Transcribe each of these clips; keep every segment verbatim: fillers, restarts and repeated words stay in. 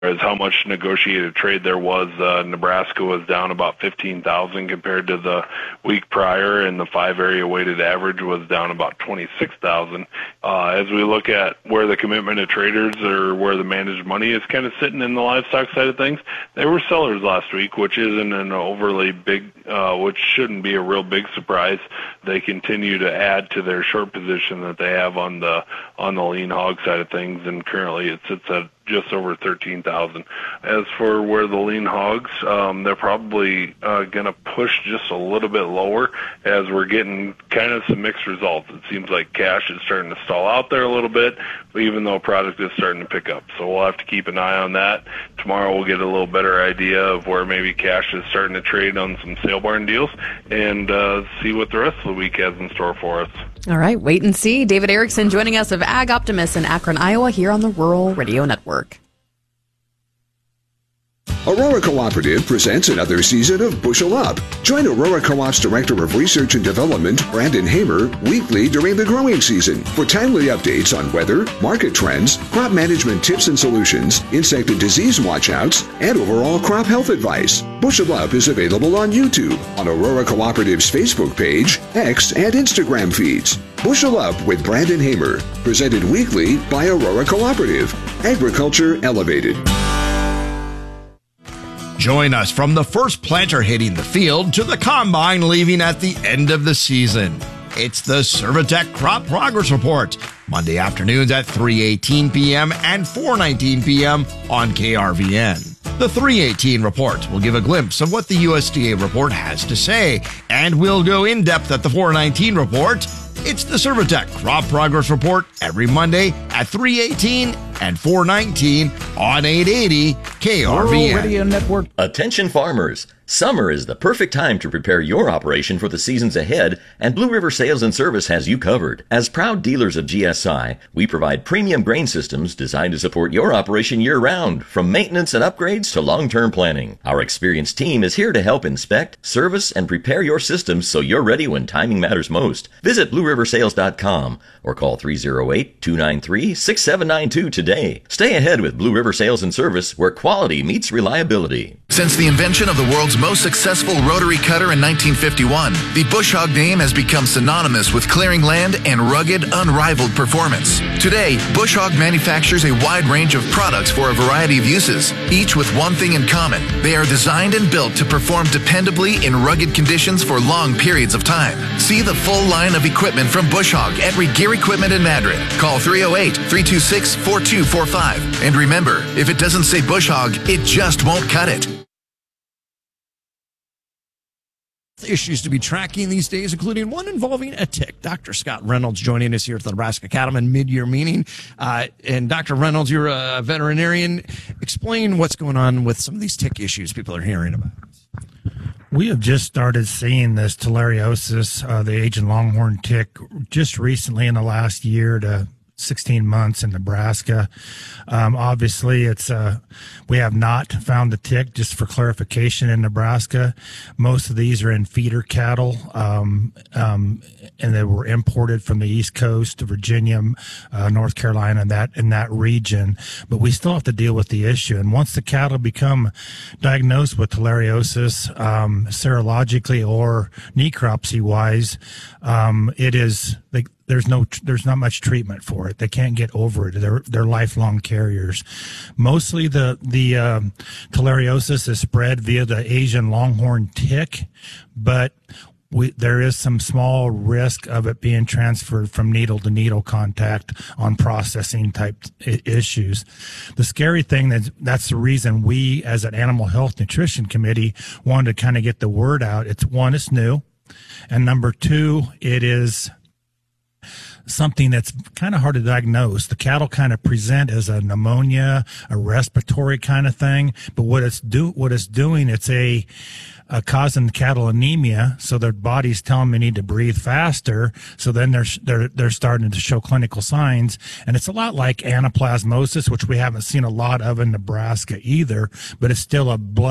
as how much negotiated trade there was. Uh, Nebraska was down about fifteen thousand compared to the week prior, and the five-area weighted average was down about twenty-six thousand. Uh, as we look at where the commitment of traders or where the managed money is kind of sitting in the livestock side of things, they were sellers last week, which isn't an overly big, uh, which shouldn't be a real big surprise. They continue to add to their short position that they have on the on the lean hog side of things, and currently it sits at just over thirteen thousand. As for where the lean hogs, um, they're probably uh, going to push just a little bit lower as we're getting kind of some mixed results. It seems like cash is starting to stall out there a little bit, even though product is starting to pick up. So we'll have to keep an eye on that. Tomorrow we'll get a little better idea of where maybe cash is starting to trade on some sale barn deals, and uh, see what the rest of the week has in store for us. All right, wait and see. David Erickson joining us of Ag Optimist in Akron, Iowa, here on the Rural Radio Network. Aurora Cooperative presents another season of Bushel Up. Join Aurora Co-op's Director of Research and Development, Brandon Hamer, weekly during the growing season for timely updates on weather, market trends, crop management tips and solutions, insect and disease watchouts, and overall crop health advice. Bushel Up is available on YouTube, on Aurora Cooperative's Facebook page, X, and Instagram feeds. Bushel Up with Brandon Hamer, presented weekly by Aurora Cooperative. Agriculture Elevated. Join us from the first planter hitting the field to the combine leaving at the end of the season. It's the Servitech Crop Progress Report, Monday afternoons at three eighteen p.m. and four nineteen p.m. on K R V N. The three eighteen report will give a glimpse of what the U S D A report has to say, and we'll go in depth at the four nineteen report. It's the Servitech Crop Progress Report every Monday at three eighteen and four nineteen on eight eighty K R V N. Rural Radio Network. Attention farmers. Summer is the perfect time to prepare your operation for the seasons ahead, and Blue River Sales and Service has you covered. As proud dealers of G S I, we provide premium grain systems designed to support your operation year-round, from maintenance and upgrades to long-term planning. Our experienced team is here to help inspect, service, and prepare your systems so you're ready when timing matters most. Visit blue river sales dot com or call three oh eight, two nine three, six seven nine two today. Stay ahead with Blue River Sales and Service, where quality meets reliability. Since the invention of the world's most successful rotary cutter in nineteen fifty-one, the Bush Hog name has become synonymous with clearing land and rugged, unrivaled performance. Today, Bush Hog manufactures a wide range of products for a variety of uses, each with one thing in common. They are designed and built to perform dependably in rugged conditions for long periods of time. See the full line of equipment from Bush Hog at Regear Equipment in Madrid. Call three oh eight, three two six, four two four five. And remember, if it doesn't say Bush Hog, it just won't cut it. Issues to be tracking these days, including one involving a tick. Doctor Scott Reynolds joining us here at the Nebraska Cattlemen mid-year meeting. Uh, and Doctor Reynolds, you're a veterinarian. Explain what's going on with some of these tick issues people are hearing about. We have just started seeing this tulariosis, uh, the Asian longhorn tick, just recently in the last year to sixteen months in Nebraska. Um, obviously, it's uh, we have not found the tick, just for clarification, in Nebraska. Most of these are in feeder cattle, um, um, and they were imported from the East Coast to Virginia, uh, North Carolina, that in that region. But we still have to deal with the issue. And once the cattle become diagnosed with tulariosis, um, serologically or necropsy-wise, um, it is they, There's no, there's not much treatment for it. They can't get over it. They're, they're lifelong carriers. Mostly the, the, um, tulariosis is spread via the Asian longhorn tick, but we, there is some small risk of it being transferred from needle to needle contact on processing type issues. The scary thing that that's the reason we, as an animal health nutrition committee, wanted to kind of get the word out. It's one, it's new. And number two, it is something that's kind of hard to diagnose. The cattle kind of present as a pneumonia, a respiratory kind of thing, but what it's do what it's doing, it's a, a causing cattle anemia, so their bodies tell them they need to breathe faster. So then they're they're they're starting to show clinical signs, and it's a lot like anaplasmosis, which we haven't seen a lot of in Nebraska either, but it's still a blood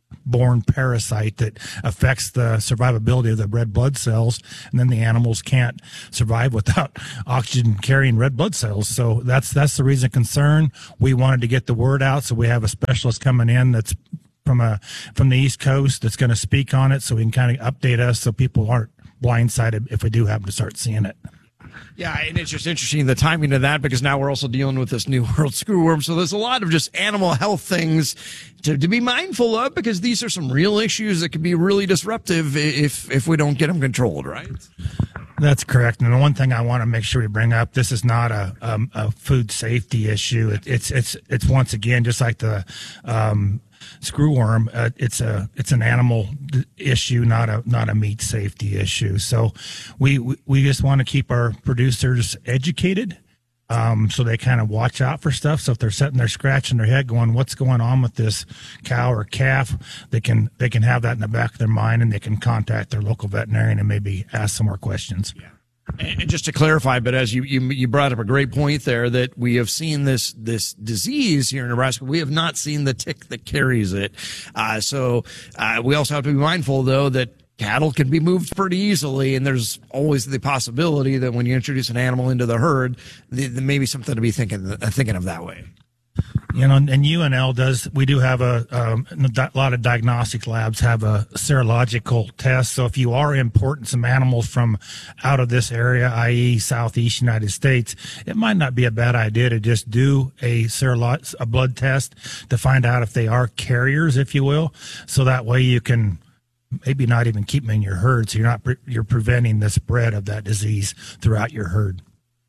borne parasite that affects the survivability of the red blood cells, and then the animals can't survive without oxygen carrying red blood cells. So that's that's the reason concern. We wanted to get the word out, so we have a specialist coming in that's from a from the East Coast that's going to speak on it, so we can kind of update us so people aren't blindsided if we do happen to start seeing it. Yeah, and it's just interesting the timing of that, because now we're also dealing with this new world screwworm. So there's a lot of just animal health things to, to be mindful of, because these are some real issues that can be really disruptive if if we don't get them controlled, right? That's correct. And the one thing I want to make sure we bring up, this is not a um, a food safety issue. It, it's it's it's once again just like the um, screwworm. Uh, it's a it's an animal issue, not a not a meat safety issue. So we we, we just want to keep our producers educated, um, so they kind of watch out for stuff. So if they're sitting there scratching their head, going, "What's going on with this cow or calf?" They can they can have that in the back of their mind, and they can contact their local veterinarian and maybe ask some more questions. Yeah. And just to clarify, but as you, you you brought up a great point there, that we have seen this this disease here in Nebraska. We have not seen the tick that carries it. Uh, so uh, we also have to be mindful, though, that cattle can be moved pretty easily, and there's always the possibility that when you introduce an animal into the herd, there may be something to be thinking uh, thinking of that way. You know, and U N L does, we do have a, um, a lot of diagnostic labs have a serological test. So if you are importing some animals from out of this area, that is Southeast United States, it might not be a bad idea to just do a serolo- a blood test to find out if they are carriers, if you will. So that way you can maybe not even keep them in your herd. So you're not, pre- you're preventing the spread of that disease throughout your herd.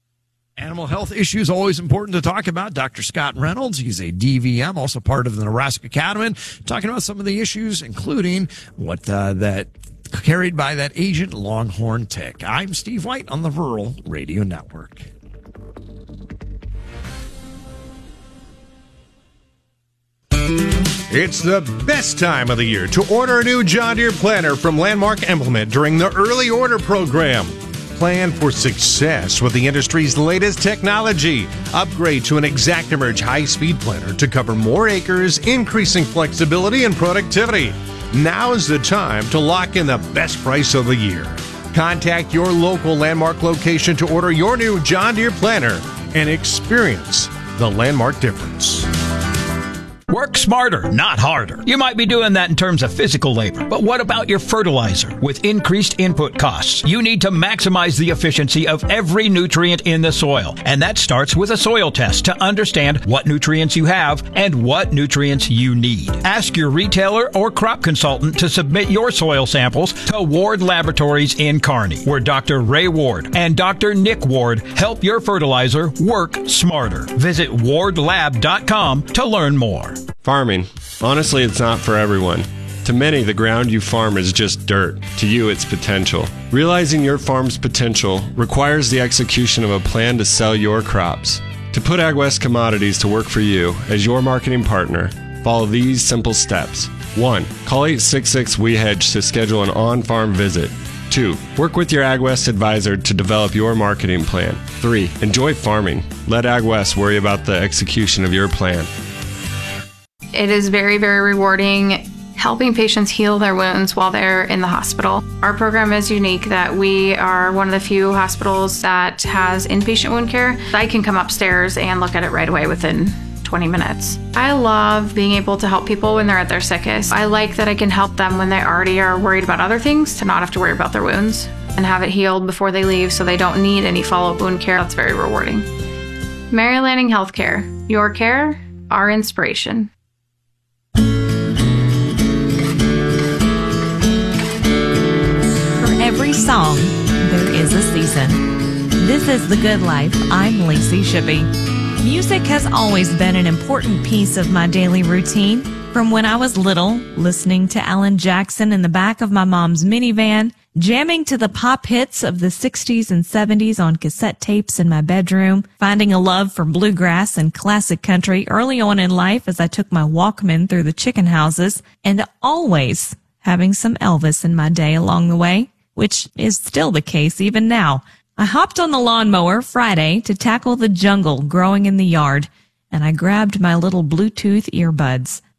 Animal health issues always important to talk about. Doctor Scott Reynolds, he's a D V M, also part of the Nebraska Cattlemen, talking about some of the issues, including what uh, that carried by that Agent Longhorn tick. I'm Steve White on the Rural Radio Network. It's the best time of the year to order a new John Deere planter from Landmark Implement during the early order program. Plan for success with the industry's latest technology. Upgrade to an ExactEmerge high-speed planter to cover more acres, increasing flexibility and productivity. Now is the time to lock in the best price of the year. Contact your local Landmark location to order your new John Deere planter and experience the Landmark difference. Work smarter, not harder. You might be doing that in terms of physical labor, but what about your fertilizer? With increased input costs, you need to maximize the efficiency of every nutrient in the soil. And that starts with a soil test to understand what nutrients you have and what nutrients you need. Ask your retailer or crop consultant to submit your soil samples to Ward Laboratories in Kearney, where Doctor Ray Ward and Doctor Nick Ward help your fertilizer work smarter. Visit ward lab dot com to learn more. Farming. Honestly, it's not for everyone. To many, the ground you farm is just dirt. To you, it's potential. Realizing your farm's potential requires the execution of a plan to sell your crops. To put AgWest Commodities to work for you as your marketing partner, follow these simple steps. One. Call eight six six, W E hedge to schedule an on-farm visit. Two. Work with your AgWest advisor to develop your marketing plan. Three. Enjoy farming. Let AgWest worry about the execution of your plan. It is very, very rewarding helping patients heal their wounds while they're in the hospital. Our program is unique that we are one of the few hospitals that has inpatient wound care. I can come upstairs and look at it right away within twenty minutes. I love being able to help people when they're at their sickest. I like that I can help them when they already are worried about other things to not have to worry about their wounds and have it healed before they leave so they don't need any follow-up wound care. That's very rewarding. Mary Lanning Healthcare. Your care, our inspiration. Every song, there is a season. This is The Good Life. I'm Lacey Shippey. Music has always been an important piece of my daily routine. From when I was little, listening to Alan Jackson in the back of my mom's minivan, jamming to the pop hits of the sixties and seventies on cassette tapes in my bedroom, finding a love for bluegrass and classic country early on in life as I took my Walkman through the chicken houses, and always having some Elvis in my day along the way, which is still the case even now. I hopped on the lawnmower Friday to tackle the jungle growing in the yard, and I grabbed my little Bluetooth earbuds.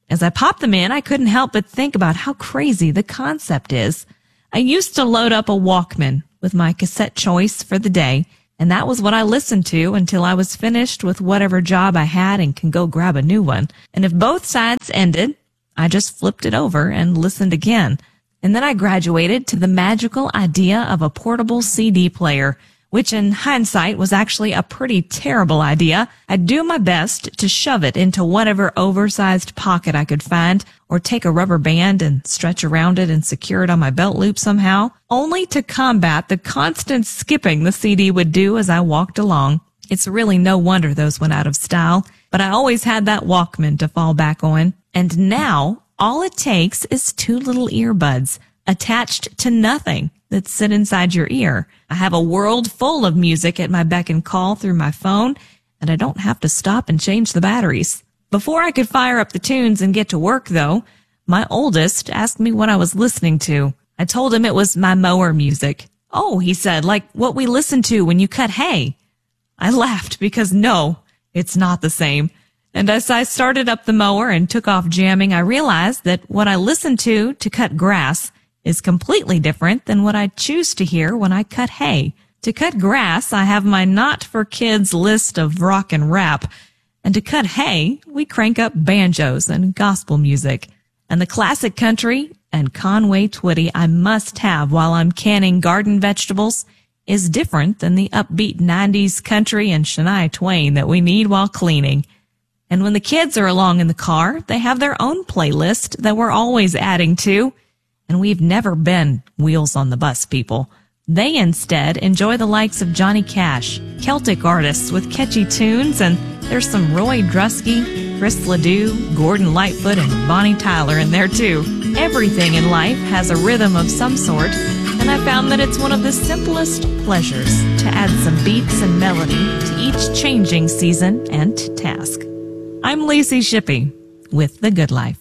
As I popped them in, I couldn't help but think about how crazy the concept is. I used to load up a Walkman with my cassette choice for the day, and that was what I listened to until I was finished with whatever job I had and can go grab a new one. And if both sides ended, I just flipped it over and listened again. And then I graduated to the magical idea of a portable C D player, which in hindsight was actually a pretty terrible idea. I'd do my best to shove it into whatever oversized pocket I could find, or take a rubber band and stretch around it and secure it on my belt loop somehow, only to combat the constant skipping the C D would do as I walked along. It's really no wonder those went out of style, but I always had that Walkman to fall back on. And now, all it takes is two little earbuds attached to nothing that sit inside your ear. I have a world full of music at my beck and call through my phone, and I don't have to stop and change the batteries. Before I could fire up the tunes and get to work, though, my oldest asked me what I was listening to. I told him it was my mower music. Oh, he said, like what we listen to when you cut hay. I laughed because no, it's not the same. And as I started up the mower and took off jamming, I realized that what I listen to to cut grass is completely different than what I choose to hear when I cut hay. To cut grass, I have my not-for-kids list of rock and rap. And to cut hay, we crank up banjos and gospel music. And the classic country and Conway Twitty I must have while I'm canning garden vegetables is different than the upbeat nineties country and Shania Twain that we need while cleaning. And when the kids are along in the car, they have their own playlist that we're always adding to. And we've never been wheels on the bus people. They instead enjoy the likes of Johnny Cash, Celtic artists with catchy tunes, and there's some Roy Drusky, Chris Ledoux, Gordon Lightfoot, and Bonnie Tyler in there too. Everything in life has a rhythm of some sort, and I found that it's one of the simplest pleasures to add some beats and melody to each changing season and task. I'm Lacey Shippey with The Good Life.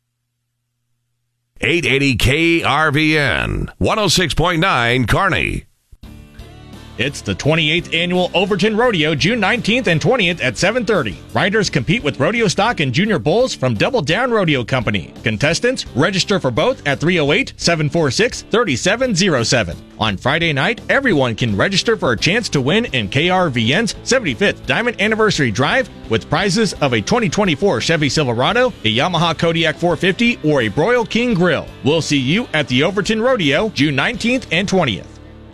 eight eighty K R V N, one oh six point nine Kearney. It's the twenty-eighth Annual Overton Rodeo, June nineteenth and twentieth at seven thirty. Riders compete with rodeo stock and junior bulls from Double Down Rodeo Company. Contestants register for both at three oh eight, seven four six, three seven oh seven. On Friday night, everyone can register for a chance to win in K R V N's seventy-fifth Diamond Anniversary Drive with prizes of a twenty twenty-four Chevy Silverado, a Yamaha Kodiak four fifty, or a Broil King Grill. We'll see you at the Overton Rodeo, June nineteenth and twentieth.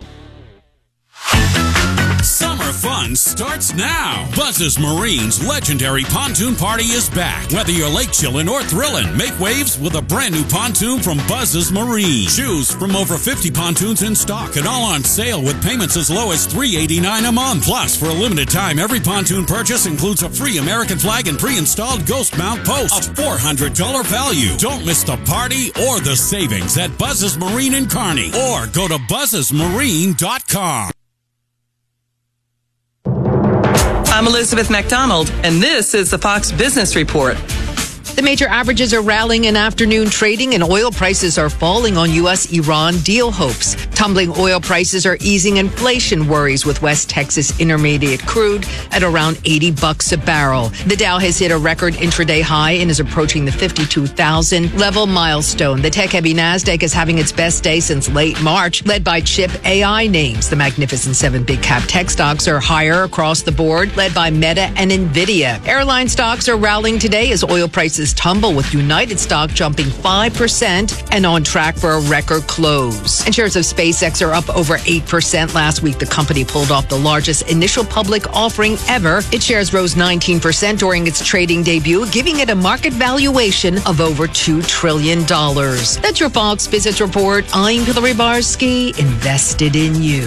Summer fun starts now. Buzz's Marine's legendary pontoon party is back. Whether you're lake chillin' or thrillin', make waves with a brand new pontoon from Buzz's Marine. Choose from over fifty pontoons in stock and all on sale with payments as low as three eighty-nine a month. Plus, for a limited time, every pontoon purchase includes a free American flag and pre-installed ghost mount post. A four hundred dollars value. Don't miss the party or the savings at Buzz's Marine in Kearney, or go to buzzes marine dot com. I'm Elizabeth McDonald, and this is the Fox Business Report. The major averages are rallying in afternoon trading, and oil prices are falling on U S Iran deal hopes. Tumbling oil prices are easing inflation worries, with West Texas Intermediate crude at around eighty bucks a barrel. The Dow has hit a record intraday high and is approaching the fifty-two thousand level milestone. The tech-heavy Nasdaq is having its best day since late March, led by chip A I names. The Magnificent Seven big cap tech stocks are higher across the board, led by Meta and Nvidia. Airline stocks are rallying today as oil prices tumble, with United stock jumping five percent and on track for a record close. And shares of SpaceX are up over eight percent. Last week, the company pulled off the largest initial public offering ever. Its shares rose nineteen percent during its trading debut, giving it a market valuation of over two trillion dollars. That's your Fox Business Report. I'm Hillary Barsky, invested in you.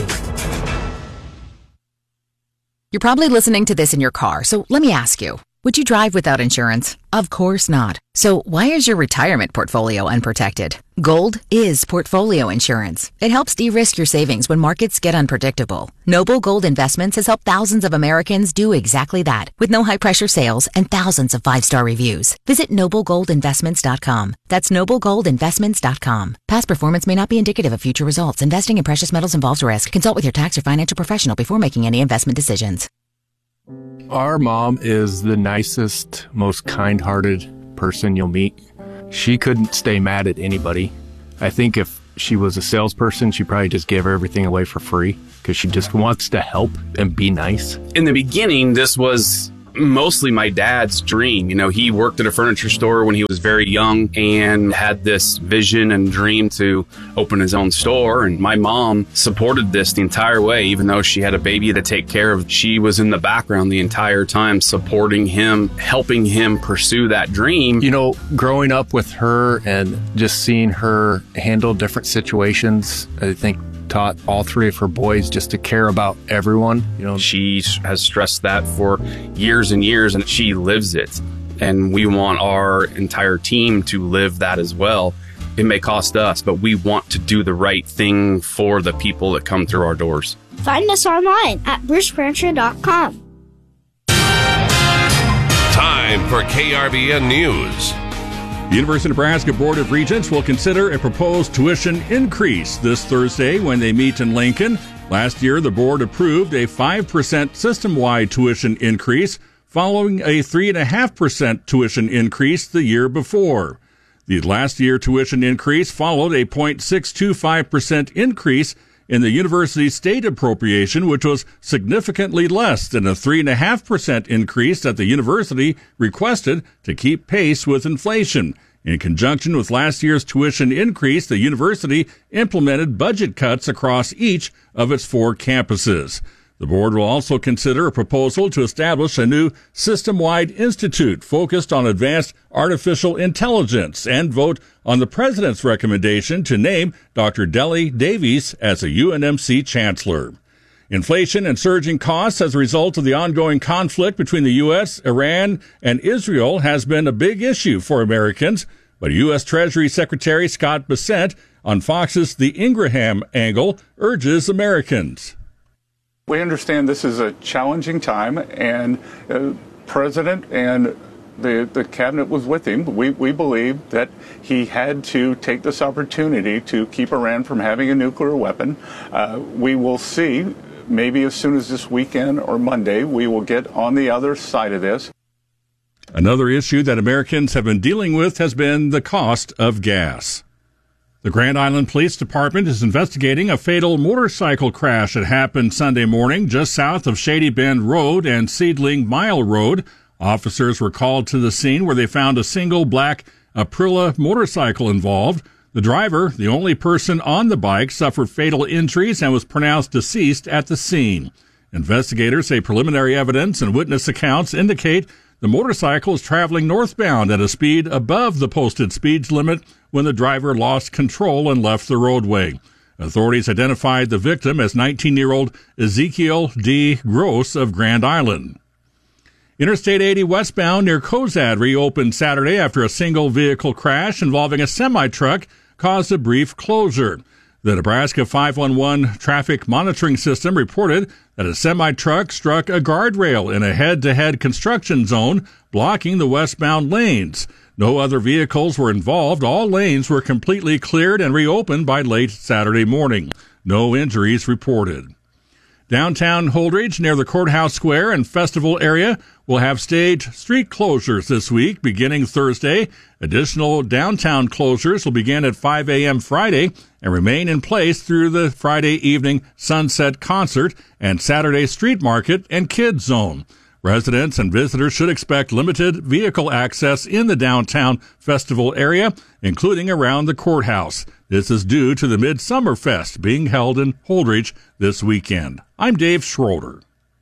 You're probably listening to this in your car, so let me ask you. Would you drive without insurance? Of course not. So why is your retirement portfolio unprotected? Gold is portfolio insurance. It helps de-risk your savings when markets get unpredictable. Noble Gold Investments has helped thousands of Americans do exactly that, with no high-pressure sales and thousands of five-star reviews. Visit noble gold investments dot com. That's noble gold investments dot com. Past performance may not be indicative of future results. Investing in precious metals involves risk. Consult with your tax or financial professional before making any investment decisions. Our mom is the nicest, most kind-hearted person you'll meet. She couldn't stay mad at anybody. I think if she was a salesperson, she'd probably just give everything away for free because she just wants to help and be nice. In the beginning, this was mostly my dad's dream. You know, he worked at a furniture store when he was very young and had this vision and dream to open his own store. And my mom supported this the entire way, even though she had a baby to take care of. She was in the background the entire time, supporting him, helping him pursue that dream. You know, growing up with her and just seeing her handle different situations, I think taught all three of her boys just to care about everyone. You know, she has stressed that for years and years, and she lives it. And we want our entire team to live that as well. It may cost us, but we want to do the right thing for the people that come through our doors. Find us online at bruce furniture dot com. Time for K R V N News. The University of Nebraska Board of Regents will consider a proposed tuition increase this Thursday when they meet in Lincoln. Last year, the board approved a five percent system-wide tuition increase following a three point five percent tuition increase the year before. The last year tuition increase followed a zero point six two five percent increase in the university's state appropriation, which was significantly less than a three point five percent increase that the university requested to keep pace with inflation. In conjunction with last year's tuition increase, the university implemented budget cuts across each of its four campuses. The board will also consider a proposal to establish a new system-wide institute focused on advanced artificial intelligence and vote on the president's recommendation to name Doctor Deli Davies as a U N M C chancellor. Inflation and surging costs as a result of the ongoing conflict between the U S, Iran, and Israel has been a big issue for Americans, but U S. Treasury Secretary Scott Bessent on Fox's The Ingraham Angle urges Americans. We understand this is a challenging time, and uh, President and the, the cabinet was with him. We, we believe that he had to take this opportunity to keep Iran from having a nuclear weapon. Uh, we will see, maybe as soon as this weekend or Monday, we will get on the other side of this. Another issue that Americans have been dealing with has been the cost of gas. The Grand Island Police Department is investigating a fatal motorcycle crash that happened Sunday morning just south of Shady Bend Road and Seedling Mile Road. Officers were called to the scene where they found a single black Aprilia motorcycle involved. The driver, the only person on the bike, suffered fatal injuries and was pronounced deceased at the scene. Investigators say preliminary evidence and witness accounts indicate the motorcycle is traveling northbound at a speed above the posted speed limit when the driver lost control and left the roadway. Authorities identified the victim as nineteen-year-old Ezekiel D. Gross of Grand Island. Interstate eighty westbound near Cozad reopened Saturday after a single vehicle crash involving a semi-truck caused a brief closure. The Nebraska five one one traffic monitoring system reported that a semi-truck struck a guardrail in a head-to-head construction zone, blocking the westbound lanes. No other vehicles were involved. All lanes were completely cleared and reopened by late Saturday morning. No injuries reported. Downtown Holdrege, near the Courthouse Square and Festival area, will have staged street closures this week, beginning Thursday. Additional downtown closures will begin at five a.m. Friday and remain in place through the Friday evening Sunset Concert and Saturday Street Market and Kids Zone. Residents and visitors should expect limited vehicle access in the downtown festival area, including around the courthouse. This is due to the Midsummer Fest being held in Holdrege this weekend. I'm Dave Schroeder.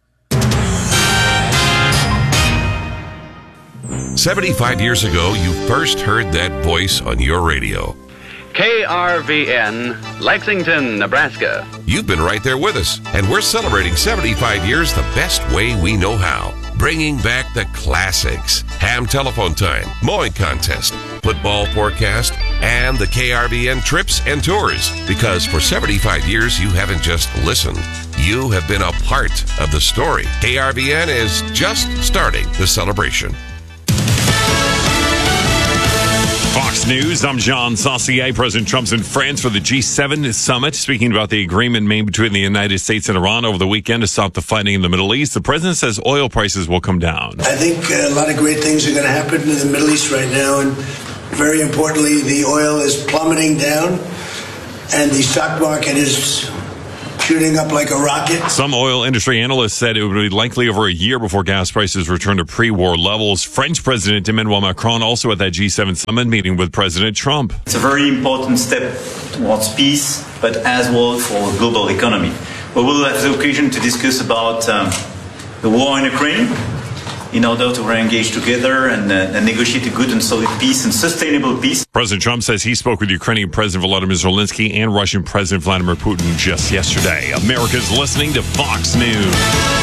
seventy-five years ago, you first heard that voice on your radio. K R V N, Lexington, Nebraska. You've been right there with us, and we're celebrating seventy-five years the best way we know how. Bringing back the classics. Ham telephone time, mowing contest, football forecast, and the K R V N trips and tours. Because for seventy-five years, you haven't just listened. You have been a part of the story. K R V N is just starting the celebration. Fox Fox News, I'm John Saucier. President Trump's in France for the G seven summit. Speaking about the agreement made between the United States and Iran over the weekend to stop the fighting in the Middle East, the president says oil prices will come down. I think a lot of great things are going to happen in the Middle East right now, and very importantly, the oil is plummeting down, and the stock market is shooting up like a rocket. Some oil industry analysts said it would be likely over a year before gas prices return to pre-war levels. French President Emmanuel Macron also at that G seven summit meeting with President Trump. It's a very important step towards peace, but as well for the global economy. We will have the occasion to discuss about um, the war in Ukraine in order to re-engage together and, uh, and negotiate a good and solid peace and sustainable peace. President Trump says he spoke with Ukrainian President Volodymyr Zelensky and Russian President Vladimir Putin just yesterday. America's listening to Fox News.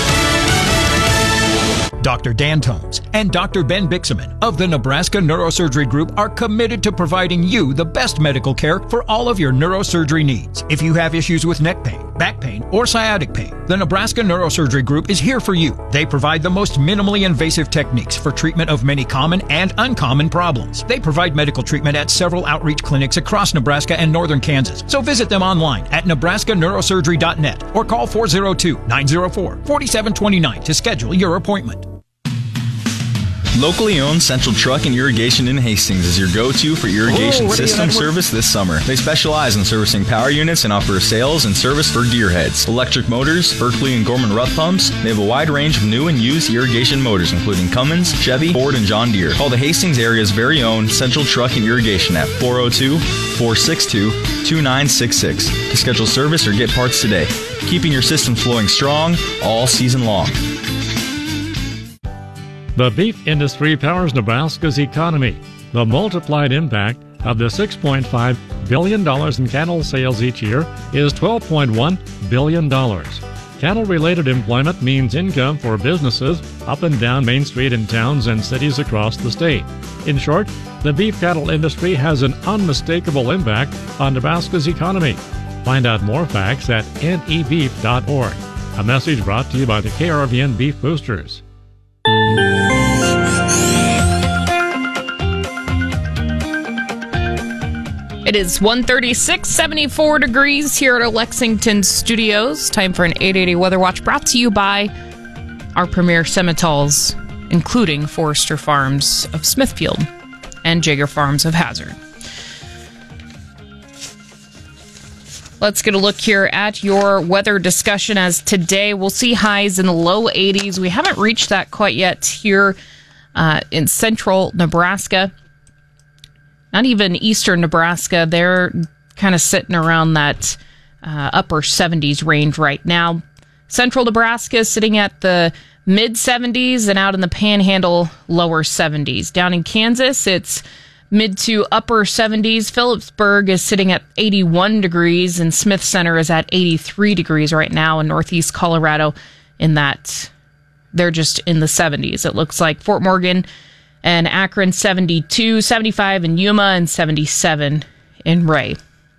Doctor Dan Tomes and Doctor Ben Bixaman of the Nebraska Neurosurgery Group are committed to providing you the best medical care for all of your neurosurgery needs. If you have issues with neck pain, back pain, or sciatic pain, the Nebraska Neurosurgery Group is here for you. They provide the most minimally invasive techniques for treatment of many common and uncommon problems. They provide medical treatment at several outreach clinics across Nebraska and northern Kansas. So visit them online at nebraska neurosurgery dot net or call four oh two, nine oh four, four seven two nine to schedule your appointment. Locally owned Central Truck and Irrigation in Hastings is your go-to for irrigation Whoa, system service this summer. They specialize in servicing power units and offer sales and service for gearheads, electric motors, Berkeley and Gorman Ruff pumps. They have a wide range of new and used irrigation motors, including Cummins, Chevy, Ford, and John Deere. Call the Hastings area's very own Central Truck and Irrigation at four oh two, four six two, two nine six six to schedule service or get parts today. Keeping your system flowing strong all season long. The beef industry powers Nebraska's economy. The multiplied impact of the six point five billion dollars in cattle sales each year is twelve point one billion dollars. Cattle-related employment means income for businesses up and down Main Street in towns and cities across the state. In short, the beef cattle industry has an unmistakable impact on Nebraska's economy. Find out more facts at N E beef dot org. A message brought to you by the K R V N Beef Boosters. It is one thirty-six, seventy-four degrees here at our Lexington studios. Time for an eight eighty Weather Watch brought to you by our premier Simmentals, including Forester Farms of Smithfield and Jaeger Farms of Hazard. Let's get a look here at your weather discussion as today we'll see highs in the low eighties. We haven't reached that quite yet here uh, in central Nebraska. Not even eastern Nebraska. They're kind of sitting around that uh, upper seventies range right now. Central Nebraska is sitting at the mid seventies and out in the panhandle, lower seventies. Down in Kansas, it's mid to upper seventies. Phillipsburg is sitting at eighty-one degrees, and Smith Center is at eighty-three degrees right now. In northeast Colorado, in that they're just in the seventies. It looks like Fort Morgan and Akron seventy-two, seventy-five in Yuma, and seventy-seven in Ray.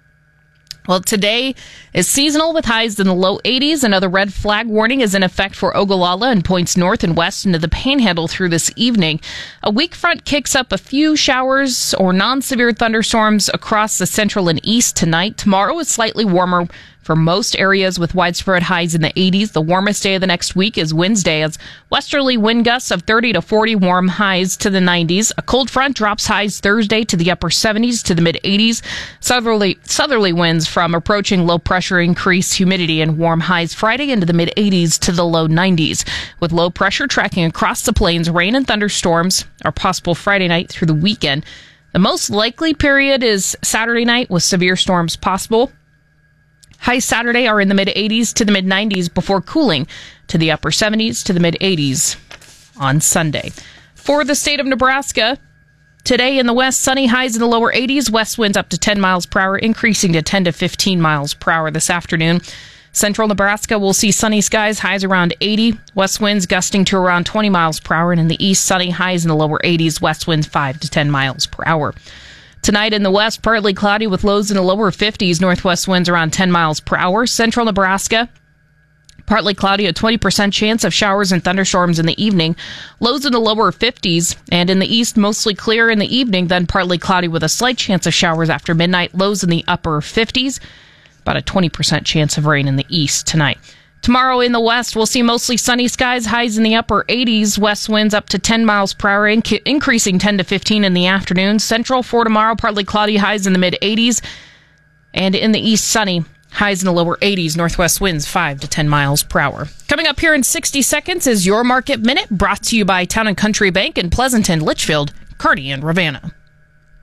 Well, today is seasonal with highs in the low eighties. Another red flag warning is in effect for Ogallala and points north and west into the Panhandle through this evening. A weak front kicks up a few showers or non-severe thunderstorms across the central and east tonight. Tomorrow is slightly warmer for most areas with widespread highs in the eighties. The warmest day of the next week is Wednesday as westerly wind gusts of thirty to forty, warm highs to the nineties. A cold front drops highs Thursday to the upper seventies to the mid eighties. Southerly, southerly winds from approaching low pressure increase humidity and warm highs Friday into the mid eighties to the low nineties. With low pressure tracking across the plains, rain and thunderstorms are possible Friday night through the weekend. The most likely period is Saturday night with severe storms possible. Highs Saturday are in the mid eighties to the mid nineties before cooling to the upper seventies to the mid eighties on Sunday. For the state of Nebraska, today in the west, sunny, highs in the lower eighties, west winds up to ten miles per hour, increasing to ten to fifteen miles per hour this afternoon. Central Nebraska will see sunny skies, highs around eighty, west winds gusting to around twenty miles per hour, and in the east, sunny, highs in the lower eighties, west winds five to ten miles per hour. Tonight in the west, partly cloudy with lows in the lower fifties, northwest winds around ten miles per hour. Central Nebraska, Partly cloudy, a twenty percent chance of showers and thunderstorms in the evening. Lows in the lower fifties. And in the east, mostly clear in the evening, then partly cloudy with a slight chance of showers after midnight. Lows in the upper fifties. About a twenty percent chance of rain in the east tonight. Tomorrow in the west, we'll see mostly sunny skies, highs in the upper eighties, west winds up to ten miles per hour, inc- increasing ten to fifteen in the afternoon. Central for tomorrow, partly cloudy, highs in the mid eighties. And in the east, sunny, highs in the lower eighties, northwest winds five to ten miles per hour. Coming up here in sixty seconds is Your Market Minute, brought to you by Town and Country Bank in Pleasanton, Litchfield, Kearney, and Ravenna.